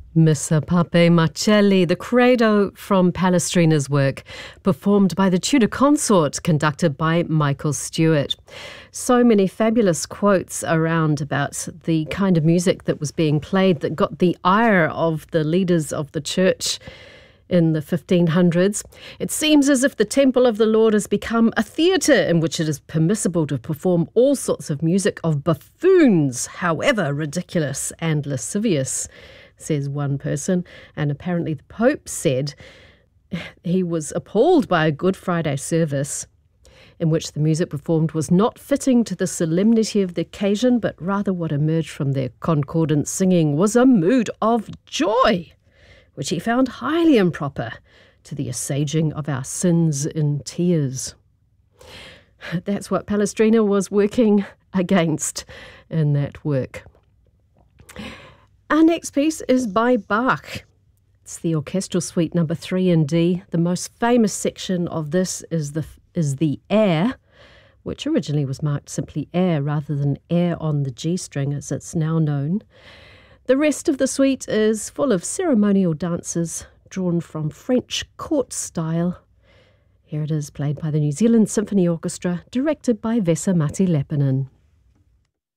Missa Pape Marcelli, the credo from Palestrina's work, performed by the Tudor Consort, conducted by Michael Stewart. So many fabulous quotes around about the kind of music that was being played that got the ire of the leaders of the church in the 1500s. It seems as if the temple of the Lord has become a theatre in which it is permissible to perform all sorts of music of buffoons, however ridiculous and lascivious, says one person. And apparently the Pope said he was appalled by a Good Friday service in which the music performed was not fitting to the solemnity of the occasion, but rather what emerged from their concordant singing was a mood of joy, which he found highly improper to the assuaging of our sins in tears. That's what Palestrina was working against in that work. Our next piece is by Bach. It's the Orchestral Suite number 3 in D. The most famous section of this is the air, which originally was marked simply air rather than air on the G string as it's now known. The rest of the suite is full of ceremonial dances drawn from French court style. Here it is, played by the New Zealand Symphony Orchestra, directed by Vesa-Matti Leppänen.